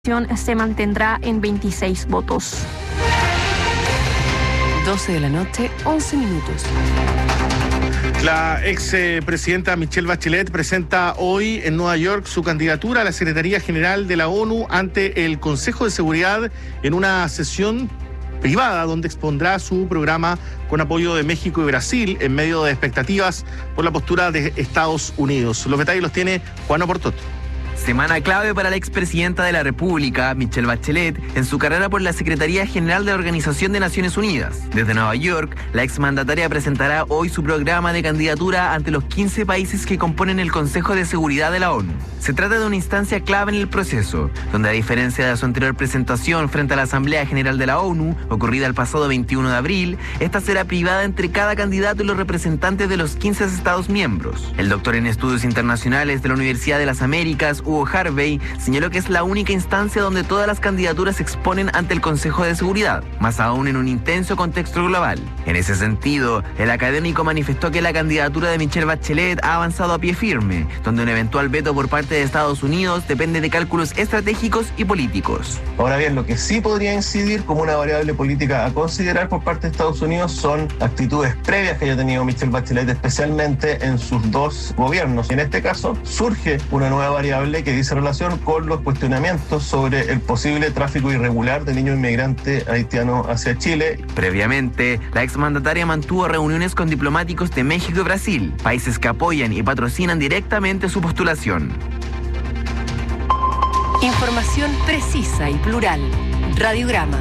Se mantendrá en 26 votos. 12 de la noche, 11 minutos. La expresidenta Michelle Bachelet presenta hoy en Nueva York su candidatura a la Secretaría General de la ONU ante el Consejo de Seguridad en una sesión privada donde expondrá su programa con apoyo de México y Brasil en medio de expectativas por la postura de Estados Unidos. Los detalles los tiene Juan Oportot. Semana clave para la expresidenta de la República, Michelle Bachelet, en su carrera por la Secretaría General de la Organización de Naciones Unidas. Desde Nueva York, la exmandataria presentará hoy su programa de candidatura ante los 15 países que componen el Consejo de Seguridad de la ONU. Se trata de una instancia clave en el proceso, donde a diferencia de su anterior presentación frente a la Asamblea General de la ONU, ocurrida el pasado 21 de abril, esta será privada entre cada candidato y los representantes de los 15 Estados miembros. El doctor en estudios internacionales de la Universidad de las Américas, Hugo Harvey, señaló que es la única instancia donde todas las candidaturas se exponen ante el Consejo de Seguridad, más aún en un intenso contexto global. En ese sentido, el académico manifestó que la candidatura de Michelle Bachelet ha avanzado a pie firme, donde un eventual veto por parte de Estados Unidos depende de cálculos estratégicos y políticos. Ahora bien, lo que sí podría incidir como una variable política a considerar por parte de Estados Unidos son actitudes previas que haya tenido Michelle Bachelet, especialmente en sus dos gobiernos. Y en este caso, surge una nueva variable que dice relación con los cuestionamientos sobre el posible tráfico irregular de niños inmigrantes haitianos hacia Chile. Previamente, la exmandataria mantuvo reuniones con diplomáticos de México y Brasil, países que apoyan y patrocinan directamente su postulación. Información precisa y plural. Radiograma.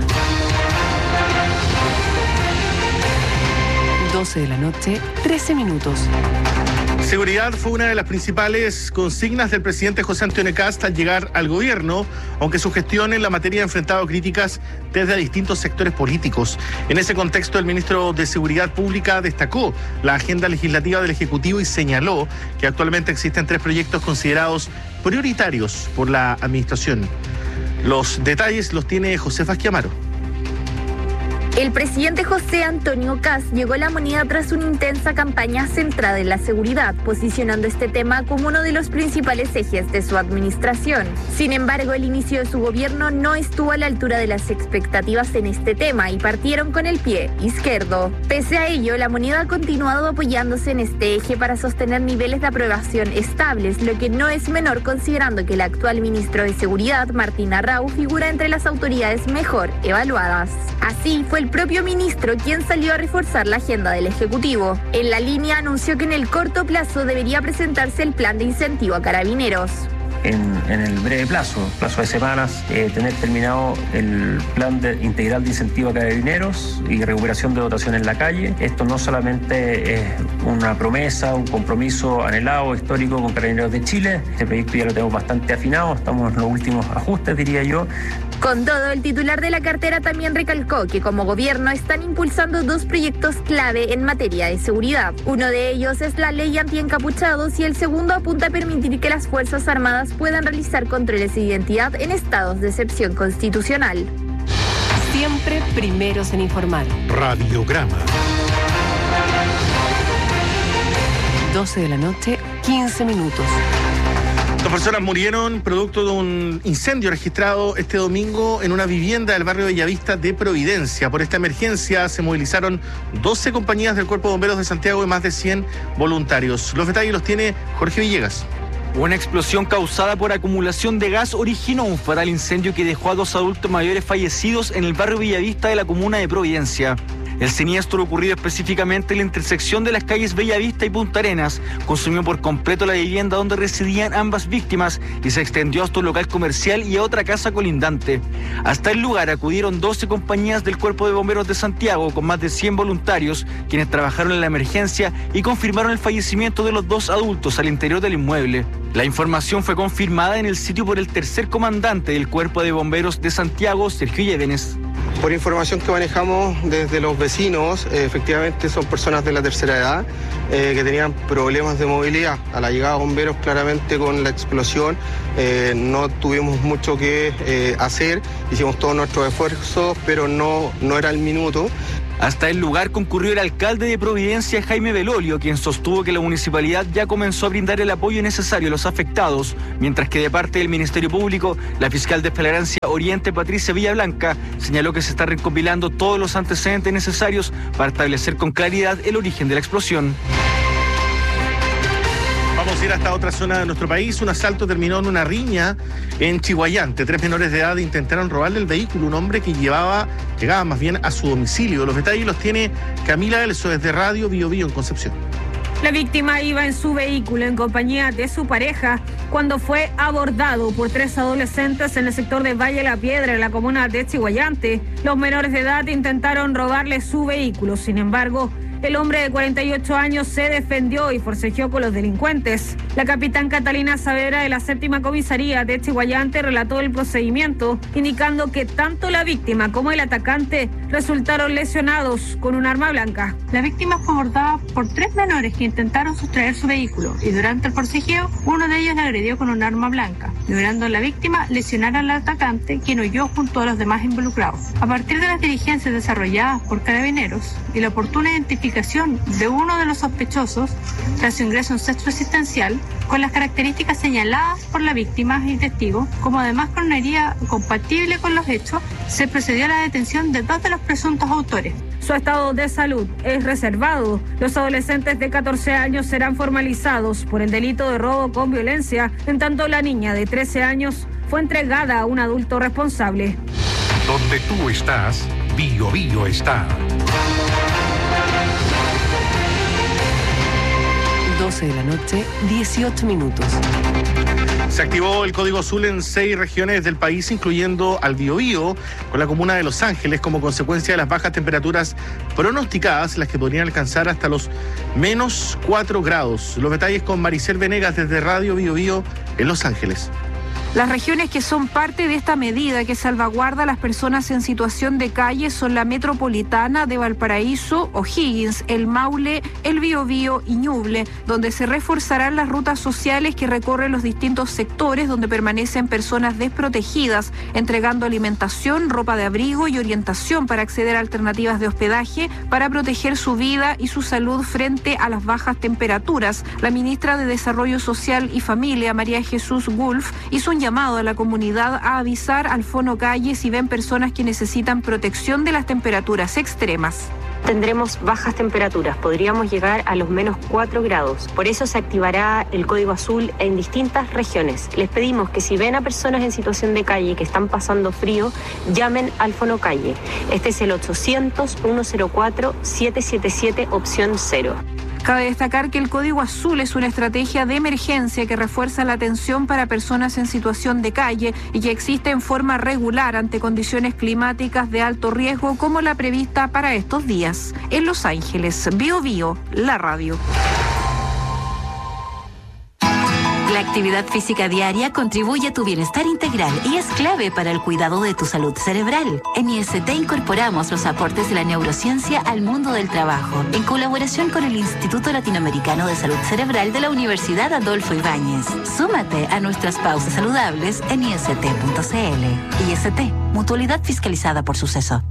12 de la noche, 13 minutos. Seguridad fue una de las principales consignas del presidente José Antonio Kast al llegar al gobierno, aunque su gestión en la materia ha enfrentado críticas desde distintos sectores políticos. En ese contexto, el ministro de Seguridad Pública destacó la agenda legislativa del Ejecutivo y señaló que actualmente existen 3 proyectos considerados prioritarios por la administración. Los detalles los tiene José Fasquiamaro. El presidente José Antonio Kast llegó a la moneda tras una intensa campaña centrada en la seguridad, posicionando este tema como uno de los principales ejes de su administración. Sin embargo, el inicio de su gobierno no estuvo a la altura de las expectativas en este tema y partieron con el pie izquierdo. Pese a ello, la moneda ha continuado apoyándose en este eje para sostener niveles de aprobación estables, lo que no es menor considerando que el actual ministro de Seguridad, Martín Arrau, figura entre las autoridades mejor evaluadas. Así fue el propio ministro quien salió a reforzar la agenda del Ejecutivo. En la línea anunció que en el corto plazo debería presentarse el plan de incentivo a carabineros. En el breve plazo de semanas, tener terminado el plan integral de incentivo a carabineros y recuperación de dotación en la calle. Esto no solamente es una promesa, un compromiso anhelado, histórico con Carabineros de Chile. Este proyecto ya lo tenemos bastante afinado, estamos en los últimos ajustes, diría yo. Con todo, el titular de la cartera también recalcó que como gobierno están impulsando 2 proyectos clave en materia de seguridad. Uno de ellos es la ley antiencapuchados y el segundo apunta a permitir que las Fuerzas Armadas puedan realizar controles de identidad en estados de excepción constitucional. Siempre primeros en informar. Radiograma. 12 de la noche, 15 minutos. 2 personas murieron producto de un incendio registrado este domingo en una vivienda del barrio Bellavista de Providencia. Por esta emergencia se movilizaron 12 compañías del Cuerpo de Bomberos de Santiago y más de 100 voluntarios. Los detalles los tiene Jorge Villegas. Una explosión causada por acumulación de gas originó un fatal incendio que dejó a 2 adultos mayores fallecidos en el barrio Bellavista de la comuna de Providencia. El siniestro, ocurrido específicamente en la intersección de las calles Bellavista y Punta Arenas, consumió por completo la vivienda donde residían ambas víctimas y se extendió hasta un local comercial y a otra casa colindante. Hasta el lugar acudieron 12 compañías del Cuerpo de Bomberos de Santiago con más de 100 voluntarios, quienes trabajaron en la emergencia y confirmaron el fallecimiento de los 2 adultos al interior del inmueble. La información fue confirmada en el sitio por el tercer comandante del Cuerpo de Bomberos de Santiago, Sergio Llévenes. Por información que manejamos desde los vecinos, efectivamente son personas de la tercera edad que tenían problemas de movilidad. A la llegada de bomberos, claramente con la explosión, no tuvimos mucho que hacer, hicimos todos nuestros esfuerzos, pero no era el minuto. Hasta el lugar concurrió el alcalde de Providencia, Jaime Belolio, quien sostuvo que la municipalidad ya comenzó a brindar el apoyo necesario a los afectados, mientras que de parte del Ministerio Público, la fiscal de Flagrancia Oriente, Patricia Villablanca, señaló que se están recopilando todos los antecedentes necesarios para establecer con claridad el origen de la explosión. Vamos a ir hasta otra zona de nuestro país. Un asalto terminó en una riña en Chihuayante. 3 menores de edad intentaron robarle el vehículo a un hombre que llegaba más bien a su domicilio. Los detalles los tiene Camila Elso desde Radio Bio Bio en Concepción. La víctima iba en su vehículo en compañía de su pareja cuando fue abordado por 3 adolescentes en el sector de Valle La Piedra, en la comuna de Chihuayante. Los menores de edad intentaron robarle su vehículo. Sin embargo, el hombre de 48 años se defendió y forcejeó con los delincuentes. La capitán Catalina Saavedra de la 7ª Comisaría de Chihuayante relató el procedimiento, indicando que tanto la víctima como el atacante resultaron lesionados con un arma blanca. La víctima fue abordada por 3 menores que intentaron sustraer su vehículo y durante el forcejeo uno de ellos la agredió con un arma blanca, logrando la víctima lesionar al atacante, quien huyó junto a los demás involucrados. A partir de las diligencias desarrolladas por Carabineros y la oportuna identificación de uno de los sospechosos, tras su ingreso a un centro asistencial, con las características señaladas por la víctima y testigo, como además con una herida compatible con los hechos, se procedió a la detención de 2 de los presuntos autores. Su estado de salud es reservado. Los adolescentes de 14 años serán formalizados por el delito de robo con violencia, en tanto la niña de 13 años fue entregada a un adulto responsable. Donde tú estás, Bio Bio está. 12 de la noche, 18 minutos. Se activó el Código Azul en 6 regiones del país, incluyendo al Biobío, con la comuna de Los Ángeles, como consecuencia de las bajas temperaturas pronosticadas, las que podrían alcanzar hasta los -4 grados. Los detalles con Maricel Venegas desde Radio Biobío en Los Ángeles. Las regiones que son parte de esta medida que salvaguarda a las personas en situación de calle son la metropolitana de Valparaíso, O'Higgins, el Maule, el Biobío y Ñuble, donde se reforzarán las rutas sociales que recorren los distintos sectores donde permanecen personas desprotegidas, entregando alimentación, ropa de abrigo y orientación para acceder a alternativas de hospedaje para proteger su vida y su salud frente a las bajas temperaturas. La ministra de Desarrollo Social y Familia, María Jesús Gulf, hizo un llamado a la comunidad a avisar al Fono Calle si ven personas que necesitan protección de las temperaturas extremas. Tendremos bajas temperaturas, podríamos llegar a los -4 grados. Por eso se activará el Código Azul en distintas regiones. Les pedimos que si ven a personas en situación de calle que están pasando frío, llamen al Fono Calle. Este es el 800-104-777, opción 0. Cabe destacar que el Código Azul es una estrategia de emergencia que refuerza la atención para personas en situación de calle y que existe en forma regular ante condiciones climáticas de alto riesgo como la prevista para estos días. En Los Ángeles, Bio Bio, la radio. La actividad física diaria contribuye a tu bienestar integral y es clave para el cuidado de tu salud cerebral. En IST incorporamos los aportes de la neurociencia al mundo del trabajo, en colaboración con el Instituto Latinoamericano de Salud Cerebral de la Universidad Adolfo Ibáñez. Súmate a nuestras pausas saludables en ist.cl. IST, mutualidad fiscalizada por Suceso.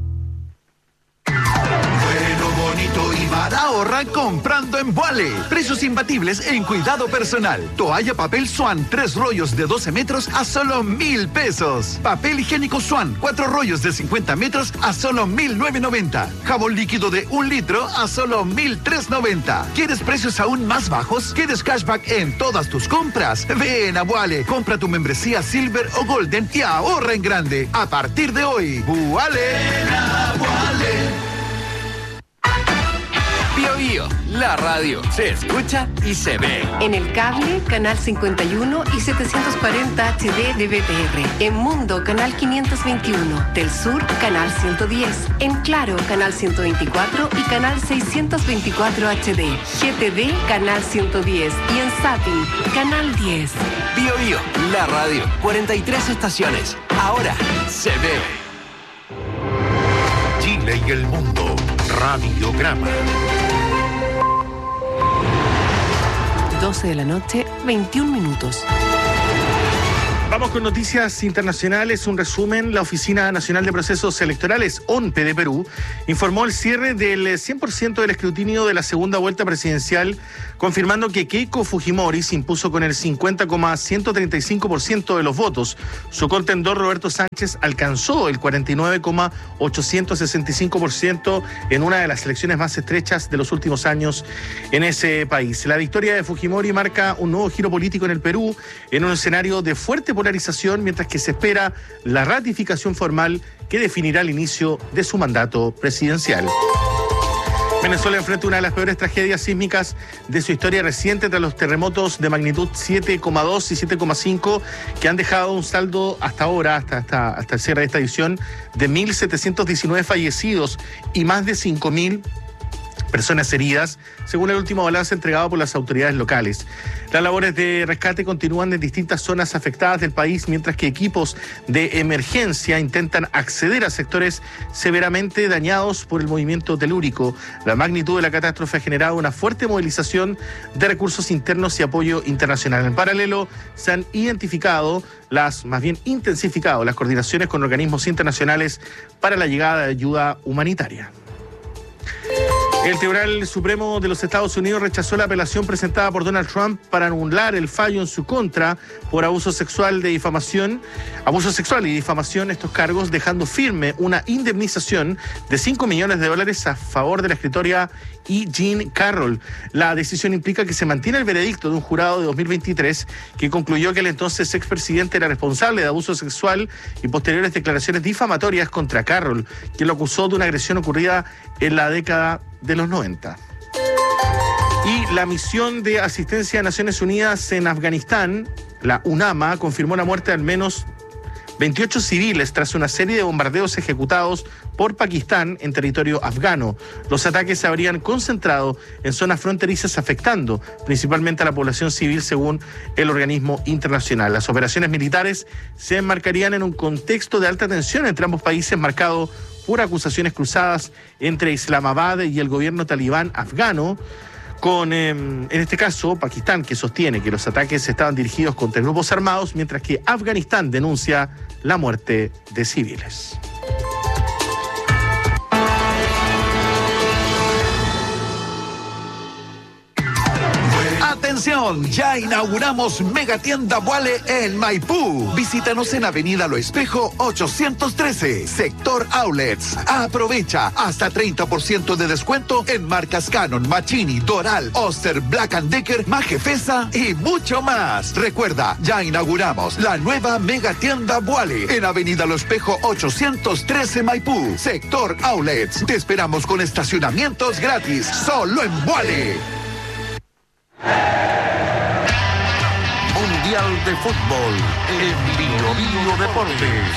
Ahorra comprando en Vuale. Precios imbatibles en cuidado personal. Toalla papel Swan, 3 rollos de 12 metros a solo 1,000 pesos. Papel higiénico Swan, 4 rollos de 50 metros a solo 1,990. Jabón líquido de 1 litro a solo 1,390. ¿Quieres precios aún más bajos? ¿Quieres cashback en todas tus compras? Ven a Vuale. Compra tu membresía Silver o Golden y ahorra en grande. A partir de hoy, Vuale. Ven a Vuale. Bio Bio, la radio, se escucha y se ve. En el cable, canal 51 y 740 HD de BTR. En Mundo, canal 521. Del Sur, canal 110. En Claro, canal 124 y canal 624 HD. GTV, canal 110. Y en Sapin, canal 10. Bio Bio, la radio, 43 estaciones. Ahora se ve. Chile y el mundo. Radiograma. 12 de la noche, 21 minutos. Vamos con noticias internacionales. Un resumen. La Oficina Nacional de Procesos Electorales, ONPE de Perú, informó el cierre del 100% del escrutinio de la segunda vuelta presidencial, confirmando que Keiko Fujimori se impuso con el 50,135% de los votos. Su contendor Roberto Sánchez alcanzó el 49,865% en una de las elecciones más estrechas de los últimos años en ese país. La victoria de Fujimori marca un nuevo giro político en el Perú, en un escenario de fuerte polarización, mientras que se espera la ratificación formal que definirá el inicio de su mandato presidencial. Venezuela enfrenta una de las peores tragedias sísmicas de su historia reciente tras los terremotos de magnitud 7,2 y 7,5 que han dejado un saldo hasta ahora, hasta el cierre de esta edición, de 1.719 fallecidos y más de 5.000 personas heridas, según el último balance entregado por las autoridades locales. Las labores de rescate continúan en distintas zonas afectadas del país, mientras que equipos de emergencia intentan acceder a sectores severamente dañados por el movimiento telúrico. La magnitud de la catástrofe ha generado una fuerte movilización de recursos internos y apoyo internacional. En paralelo, se han intensificado las coordinaciones con organismos internacionales para la llegada de ayuda humanitaria. El Tribunal Supremo de los Estados Unidos rechazó la apelación presentada por Donald Trump para anular el fallo en su contra por abuso sexual y difamación, estos cargos, dejando firme una indemnización de $5 millones a favor de la escritora E. Jean Carroll. La decisión implica que se mantiene el veredicto de un jurado de 2023 que concluyó que el entonces expresidente era responsable de abuso sexual y posteriores declaraciones difamatorias contra Carroll, quien lo acusó de una agresión ocurrida en la década de los 90. Y la misión de asistencia de Naciones Unidas en Afganistán, la UNAMA, confirmó la muerte de al menos 28 civiles tras una serie de bombardeos ejecutados por Pakistán en territorio afgano. Los ataques se habrían concentrado en zonas fronterizas, afectando principalmente a la población civil, según el organismo internacional. Las operaciones militares se enmarcarían en un contexto de alta tensión entre ambos países, marcado por acusaciones cruzadas entre Islamabad y el gobierno talibán afgano, con, en este caso, Pakistán, que sostiene que los ataques estaban dirigidos contra grupos armados, mientras que Afganistán denuncia la muerte de civiles. ¡Atención! Ya inauguramos Megatienda Vuale en Maipú. Visítanos en Avenida Lo Espejo 813, Sector Outlets. Aprovecha hasta 30% de descuento en marcas Canon, Machini, Doral, Oster, Black & Decker, Majefesa y mucho más. Recuerda, ya inauguramos la nueva Megatienda Vuale en Avenida Lo Espejo 813, Maipú, Sector Outlets. Te esperamos con estacionamientos gratis, solo en Vuale. Mundial de Fútbol en Bio Bio Deportes.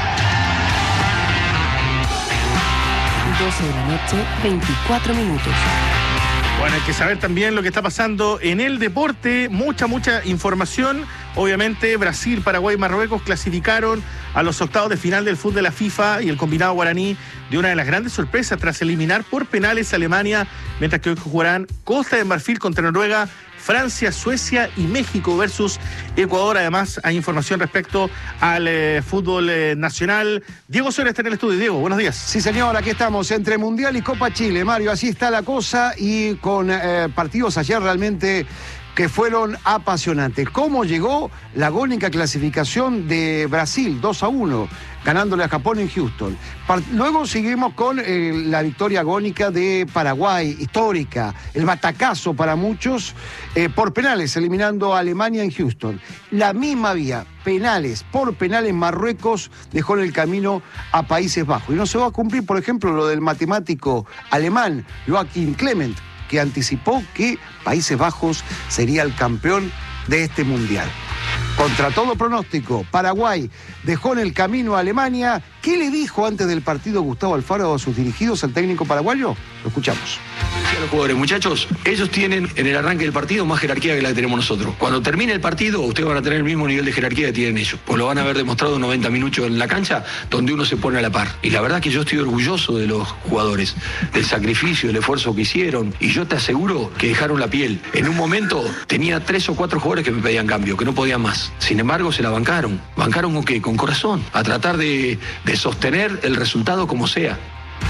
12 de la noche, 24 minutos. Bueno, hay que saber también lo que está pasando en el deporte. Mucha información. Obviamente, Brasil, Paraguay y Marruecos clasificaron a los octavos de final del fútbol de la FIFA, y el combinado guaraní de una de las grandes sorpresas tras eliminar por penales a Alemania, mientras que hoy jugarán Costa de Marfil contra Noruega, Francia, Suecia y México versus Ecuador. Además, hay información respecto al fútbol nacional. Diego Soria está en el estudio. Diego, buenos días. Sí, señor, aquí estamos entre Mundial y Copa Chile. Mario, así está la cosa, y con partidos ayer realmente que fueron apasionantes. ¿Cómo llegó la agónica clasificación de Brasil, 2-1, ganándole a Japón en Houston? Luego seguimos con la victoria agónica de Paraguay, histórica, el batacazo para muchos, por penales, eliminando a Alemania en Houston. La misma vía, por penales, Marruecos dejó en el camino a Países Bajos. Y no se va a cumplir, por ejemplo, lo del matemático alemán Joachim Clement, que anticipó que Países Bajos sería el campeón de este mundial. Contra todo pronóstico, Paraguay dejó en el camino a Alemania. ¿Qué le dijo antes del partido Gustavo Alfaro a sus dirigidos, al técnico paraguayo? Lo escuchamos. a los jugadores, muchachos, ellos tienen en el arranque del partido más jerarquía que la que tenemos nosotros. Cuando termine el partido, ustedes van a tener el mismo nivel de jerarquía que tienen ellos, pues lo van a haber demostrado 90 minutos en la cancha, donde uno se pone a la par. Y la verdad que yo estoy orgulloso de los jugadores, del sacrificio, del esfuerzo que hicieron, y yo te aseguro que dejaron la piel. En un momento tenía 3 o 4 jugadores que me pedían cambio, que no podían más. Sin embargo, se la bancaron. ¿Bancaron con qué? Con corazón, a tratar de sostener el resultado como sea.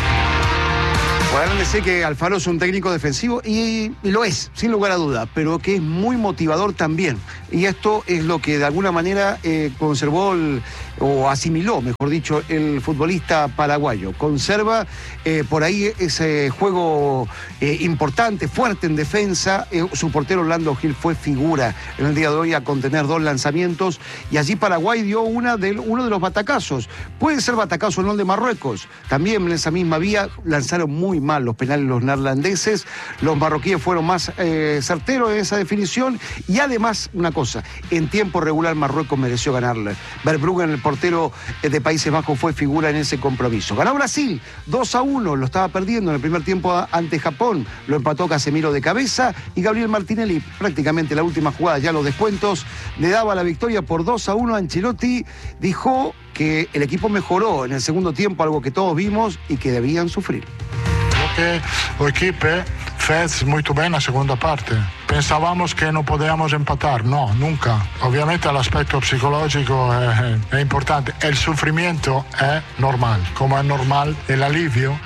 Podrán decir que Alfaro es un técnico defensivo y lo es, sin lugar a duda, pero que es muy motivador también. Y esto es lo que de alguna manera conservó o asimiló, mejor dicho, el futbolista paraguayo. Conserva por ahí ese juego importante, fuerte en defensa. Su portero Orlando Gil fue figura en el día de hoy a contener 2 lanzamientos y allí Paraguay dio uno de los batacazos. Puede ser batacazo o no el de Marruecos. También en esa misma vía lanzaron muy mal los penales los neerlandeses. Los marroquíes fueron más certeros en esa definición y además una cosa, en tiempo regular Marruecos mereció ganarle. Verbruggen, el portero de Países Bajos, fue figura en ese compromiso. Ganó Brasil 2-1, lo estaba perdiendo en el primer tiempo ante Japón, lo empató Casemiro de cabeza y Gabriel Martinelli prácticamente la última jugada, ya los descuentos, le daba la victoria por 2-1. Ancelotti dijo que el equipo mejoró en el segundo tiempo, algo que todos vimos y que debían sufrir. Che o equipe fez muito bem na segunda parte. Pensábamos que no podíamos empatar, no, nunca. Obviamente el aspecto psicológico es importante. El sufrimiento es normal, como es normal el alivio.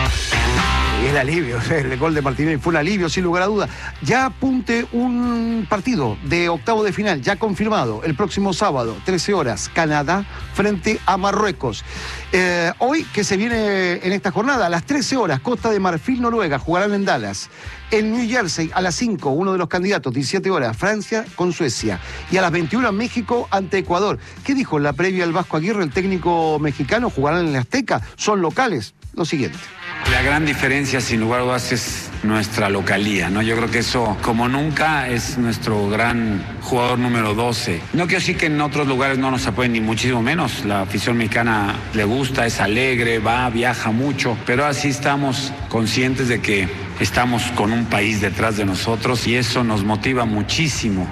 El alivio, el gol de Martinelli fue un alivio, sin lugar a duda. Ya apunte un partido de octavo de final, ya confirmado, el próximo sábado, 13 horas, Canadá frente a Marruecos. Hoy, que se viene en esta jornada, a las 13 horas, Costa de Marfil, Noruega, jugarán en Dallas. En New Jersey, a las 5, uno de los candidatos, 17 horas, Francia con Suecia. Y a las 21, México ante Ecuador. ¿Qué dijo en la previa el Vasco Aguirre, el técnico mexicano? ¿Jugarán en el Azteca? ¿Son locales? Lo siguiente. La gran diferencia, sin lugar a dudas, es nuestra localía, ¿no? Yo creo que eso, como nunca, es nuestro gran jugador número 12. No quiero decir que en otros lugares no nos apoyen, ni muchísimo menos. La afición mexicana le gusta, es alegre, viaja mucho, pero así estamos conscientes de que estamos con un país detrás de nosotros y eso nos motiva muchísimo.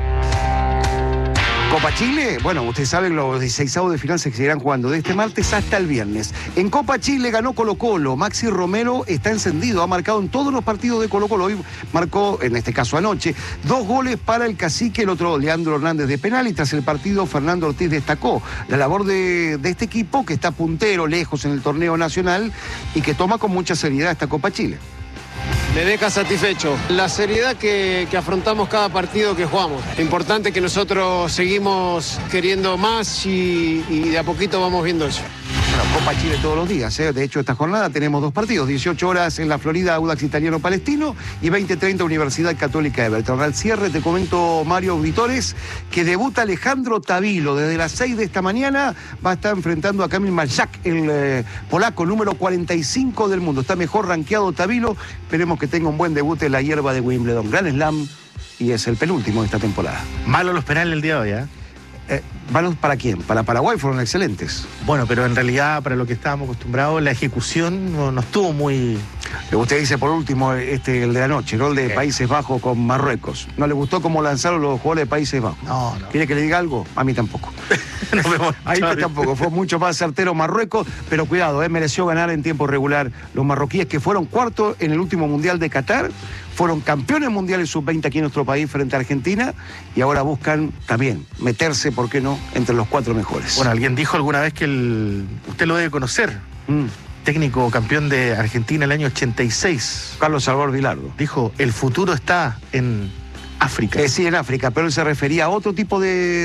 Copa Chile, bueno, ustedes saben, los 16avos de final se seguirán jugando de este martes hasta el viernes. En Copa Chile ganó Colo-Colo, Maxi Romero está encendido, ha marcado en todos los partidos de Colo-Colo, hoy marcó, en este caso anoche, 2 goles para el Cacique, el otro Leandro Hernández de penal, y tras el partido Fernando Ortiz destacó la labor de este equipo que está puntero, lejos en el torneo nacional y que toma con mucha seriedad esta Copa Chile. Me deja satisfecho. La seriedad que afrontamos cada partido que jugamos. Importante que nosotros seguimos queriendo más y de a poquito vamos viendo eso. Bueno, Copa Chile todos los días, ¿eh? De hecho, esta jornada tenemos 2 partidos, 18 horas en la Florida, Audax Italiano Palestino, y 20:30 Universidad Católica Everton. Al cierre te comento, Mario, auditores, que debuta Alejandro Tavilo. Desde las 6 de esta mañana va a estar enfrentando a Kamil Maljak, el polaco número 45 del mundo. Está mejor rankeado Tavilo. Esperemos que tenga un buen debut en la hierba de Wimbledon. Gran Slam, y es el penúltimo de esta temporada. Malo los penales el día de hoy, ¿eh? ¿Malos para quién? Para Paraguay fueron excelentes. Bueno, pero en realidad, para lo que estábamos acostumbrados, la ejecución no estuvo muy... Usted dice por último el de la noche, ¿no? El de Países Bajos con Marruecos. ¿No le gustó cómo lanzaron los jugadores de Países Bajos? No. ¿Quiere que le diga algo? A mí tampoco. Ahí tampoco. Fue mucho más certero Marruecos, pero cuidado, mereció ganar en tiempo regular los marroquíes, que fueron cuartos en el último Mundial de Qatar. Fueron campeones mundiales sub-20 aquí en nuestro país frente a Argentina y ahora buscan también meterse, ¿por qué no?, entre los 4 mejores. Bueno, alguien dijo alguna vez que usted lo debe conocer, técnico campeón de Argentina el año 86. Carlos Salvador Vilardo. Dijo, el futuro está en África. Sí, en África, pero él se refería a otro tipo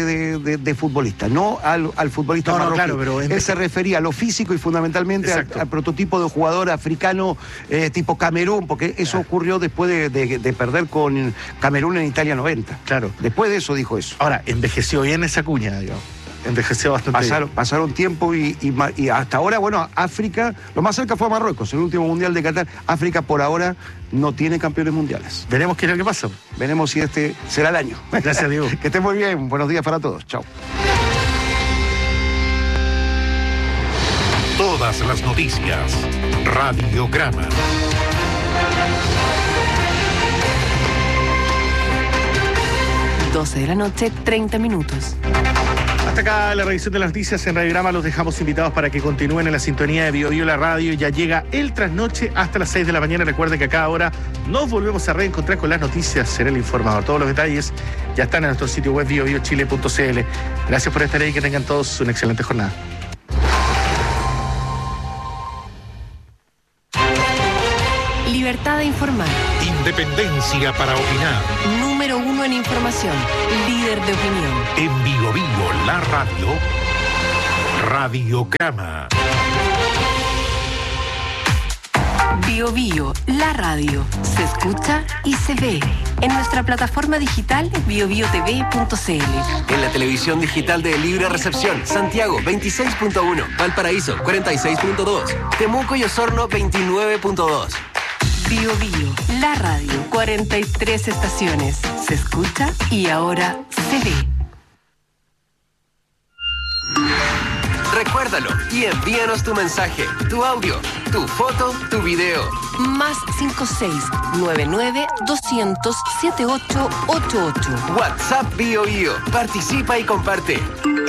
de futbolista, no al futbolista marroquí. Claro, pero él se refería a lo físico y fundamentalmente al prototipo de jugador africano tipo Camerún, porque eso ocurrió después de perder con Camerún en Italia 90. Claro. Después de eso dijo eso. Ahora, envejeció bien esa cuña, digamos. Envejeció bastante. Pasaron tiempo y hasta ahora, bueno, África, lo más cerca fue a Marruecos, el último Mundial de Qatar. África por ahora no tiene campeones mundiales. Veremos qué es lo que pasa. Veremos si este será el año. Gracias, Diego. Que estén muy bien. Buenos días para todos. Chao. Todas las noticias. Radiograma. 12 de la noche, 30 minutos. Hasta acá la revisión de las noticias en Radiograma. Los dejamos invitados para que continúen en la sintonía de Bio Bio la radio. Ya llega el trasnoche hasta las 6 de la mañana. Recuerde que a cada hora nos volvemos a reencontrar con las noticias en El Informador. Todos los detalles ya están en nuestro sitio web biobiochile.cl. Gracias por estar ahí y que tengan todos una excelente jornada. Libertad de informar. Independencia para opinar. Número 1 en información. Líder de opinión. En Bio Bio, la radio. Radiograma. Bio Bio, la radio. Se escucha y se ve. En nuestra plataforma digital biobiotv.cl. En la televisión digital de Libre Recepción, Santiago 26.1, Valparaíso 46.2, Temuco y Osorno 29.2. Bio Bio, la radio, 43 estaciones. Se escucha y ahora se ve. Recuérdalo y envíanos tu mensaje, tu audio, tu foto, tu video. Más 56-99-200-7888. WhatsApp Bio Bio. Participa y comparte.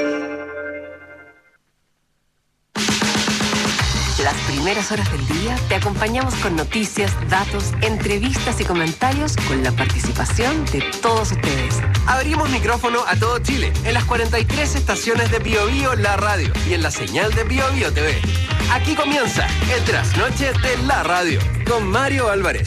Las primeras horas del día te acompañamos con noticias, datos, entrevistas y comentarios con la participación de todos ustedes. Abrimos micrófono a todo Chile en las 43 estaciones de Bio Bio la radio y en la señal de Bio Bio TV. Aquí comienza el trasnoche de la radio con Mario Álvarez.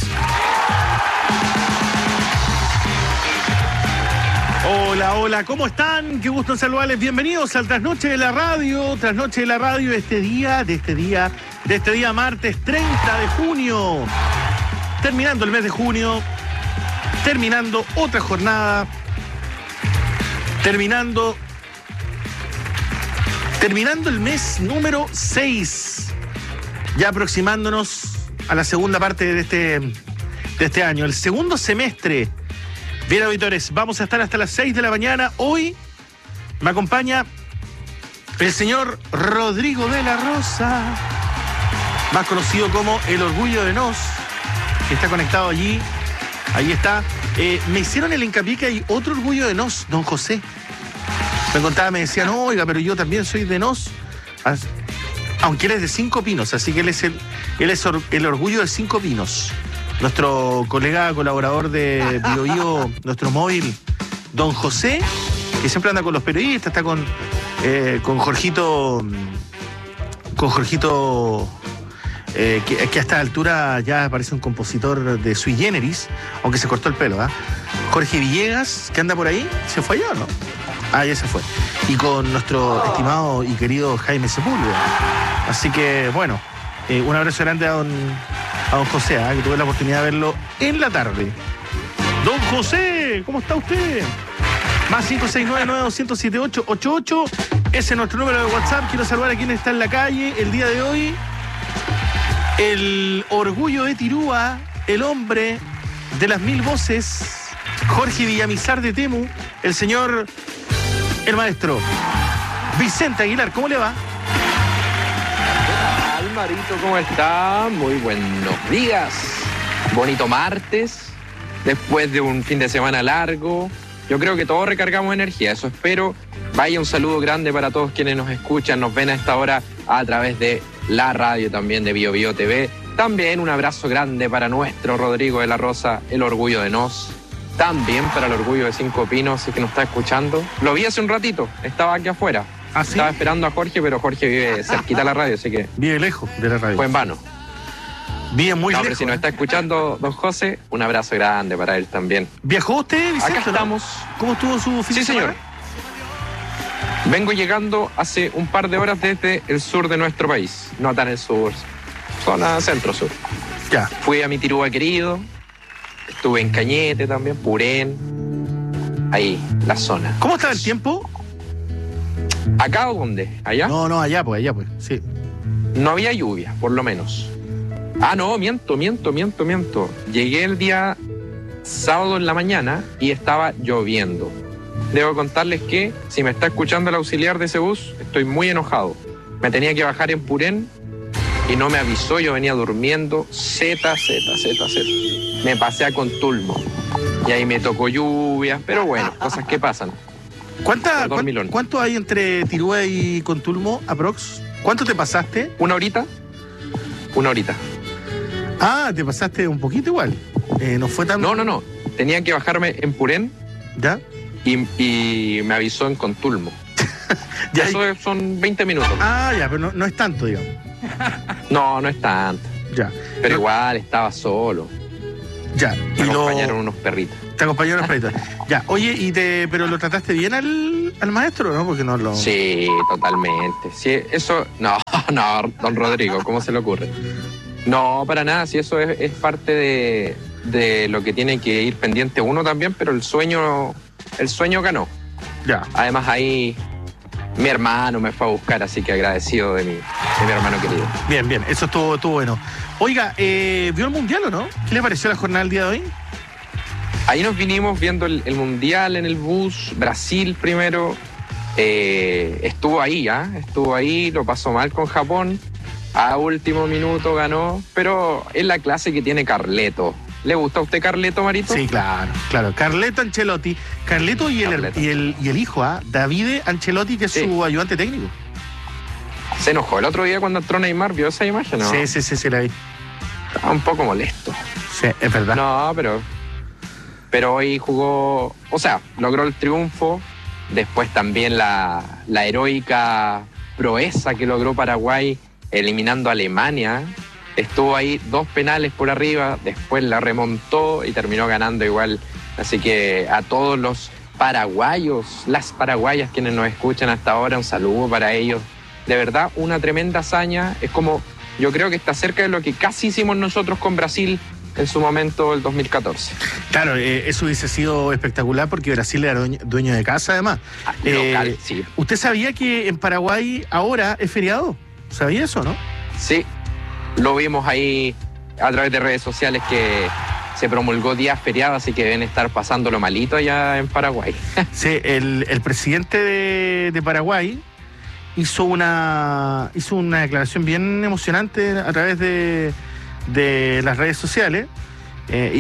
Hola, hola, ¿cómo están? Qué gusto en saludarles. Bienvenidos al Trasnoche de la Radio. Trasnoche de la Radio de este día martes 30 de junio. Terminando el mes de junio. Terminando otra jornada. Terminando el mes número 6. Ya aproximándonos a la segunda parte de este año. El segundo semestre. Bien, auditores, vamos a estar hasta las 6 de la mañana. Hoy me acompaña el señor Rodrigo de la Rosa, más conocido como El Orgullo de Nos, que está conectado allí. Ahí está. Me hicieron el hincapié que hay otro Orgullo de Nos, don José. Me contaba, me decían, no, oiga, pero yo también soy de Nos, aunque él es de Cinco Pinos, así que él es el Orgullo de Cinco Pinos. Nuestro colega colaborador de Bio Bio, nuestro móvil, don José, que siempre anda con los periodistas, está con Jorgito, que a esta altura ya parece un compositor de sui generis, aunque se cortó el pelo, ¿ah? Jorge Villegas, que anda por ahí, ¿se fue allá o no? Ah, ya se fue. Y con nuestro estimado y querido Jaime Sepúlveda. Así que, bueno, un abrazo grande a don José, que tuve la oportunidad de verlo en la tarde. Don José, ¿cómo está usted? Más 569-9207-888. Ese es nuestro número de WhatsApp. Quiero saludar a quien está en la calle el día de hoy. El Orgullo de Tirúa, el hombre de las 1000 voces, Jorge Villamizar de Temu, el señor, el maestro Vicente Aguilar. ¿Cómo le va? Marito, ¿cómo está? Muy buenos días. Bonito martes, después de un fin de semana largo. Yo creo que todos recargamos energía, eso espero. Vaya un saludo grande para todos quienes nos escuchan, nos ven a esta hora a través de la radio también de Bio Bio TV. También un abrazo grande para nuestro Rodrigo de la Rosa, el Orgullo de Nos. También para el Orgullo de Cinco Pinos, si que nos está escuchando. Lo vi hace un ratito, estaba aquí afuera. ¿Ah, sí? Estaba esperando a Jorge, pero Jorge vive cerquita de la radio, así que... Vive lejos de la radio. Fue en vano. Vive muy lejos. Pero si nos está escuchando don José, un abrazo grande para él también. ¿Viajó usted, Vicente? Acá estamos. ¿Cómo estuvo su fin de semana? Sí, señor. Vengo llegando hace un par de horas desde el sur de nuestro país. No tan el sur, zona centro-sur. Ya. Fui a mi Tirúa querido, estuve en Cañete también, Purén, ahí, la zona. ¿Cómo estaba el tiempo? ¿Acá o dónde? ¿Allá? No, allá pues, sí. No había lluvia, por lo menos. Ah, no, miento. Llegué el día sábado en la mañana y estaba lloviendo. Debo contarles que, si me está escuchando el auxiliar de ese bus, estoy muy enojado. Me tenía que bajar en Purén y no me avisó, yo venía durmiendo, Z. Me pasé a Contulmo y ahí me tocó lluvia, pero bueno, cosas que pasan. ¿Cuánto hay entre Tirúa y Contulmo, aprox? ¿Cuánto te pasaste? ¿Una horita? Ah, te pasaste un poquito igual. No fue tan... No. Tenía que bajarme en Purén. ¿Ya? Y me avisó en Contulmo. Ya eso son 20 minutos. Ah, ya, pero no es tanto, digamos. No es tanto. Ya. Pero igual estaba solo. Ya. Me acompañaron unos perritos. Te acompañaron unos perritos. Ya. Oye, pero lo trataste bien al maestro, ¿no? Porque no lo... Sí, totalmente. Sí, eso... No, don Rodrigo, ¿cómo se le ocurre? No, para nada. Sí, eso es parte de lo que tiene que ir pendiente uno también, pero el sueño ganó. Ya. Además ahí mi hermano me fue a buscar, así que agradecido de mi hermano querido. Bien, eso estuvo bueno. Oiga, ¿vio el Mundial o no? ¿Qué le pareció la jornada del día de hoy? Ahí nos vinimos viendo el Mundial en el bus, Brasil primero, estuvo ahí, lo pasó mal con Japón, a último minuto ganó, pero es la clase que tiene Carleto. ¿Le gusta a usted Carleto, Marito? Sí, claro. Carleto Ancelotti. Carleto y el hijo, Davide Ancelotti, que es su ayudante técnico. Se enojó el otro día cuando entró Neymar, ¿vio esa imagen? ¿No? Sí, la vi. Estaba un poco molesto. Sí, es verdad. No, pero hoy jugó, o sea, logró el triunfo. Después también la heroica proeza que logró Paraguay eliminando a Alemania. Estuvo ahí 2 penales por arriba, después la remontó y terminó ganando igual. Así que a todos los paraguayos, las paraguayas quienes nos escuchan hasta ahora, un saludo para ellos. De verdad, una tremenda hazaña. Es como, yo creo que está cerca de lo que casi hicimos nosotros con Brasil en su momento, el 2014. Claro, eso hubiese sido espectacular porque Brasil era dueño de casa además. Local, sí. ¿Usted sabía que en Paraguay ahora es feriado? ¿Sabía eso, no? Sí. Lo vimos ahí a través de redes sociales que se promulgó día feriado, así que deben estar pasándolo malito allá en Paraguay. Sí, el presidente de Paraguay hizo una declaración bien emocionante a través de las redes sociales.